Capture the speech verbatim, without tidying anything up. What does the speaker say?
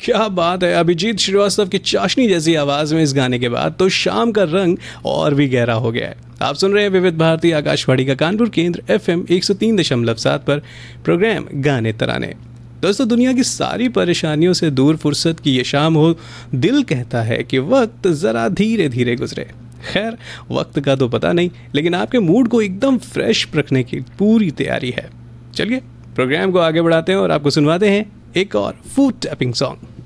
क्या बात है। अभिजीत श्रीवास्तव की चाशनी जैसी आवाज में इस गाने के बाद तो शाम का रंग और भी गहरा हो गया है। आप सुन रहे हैं विविध भारती आकाशवाणी का कानपुर केंद्र एफ एम एक सौ तीन दशमलव सात पर प्रोग्राम गाने तराने। दोस्तों, दुनिया की सारी परेशानियों से दूर फुर्सत की ये शाम हो, दिल कहता है कि वक्त ज़रा धीरे धीरे गुजरे। खैर, वक्त का तो पता नहीं, लेकिन आपके मूड को एकदम फ्रेश रखने की पूरी तैयारी है। चलिए प्रोग्राम को आगे बढ़ाते हैं और आपको सुनवाते हैं एक और फूड टैपिंग सॉन्ग।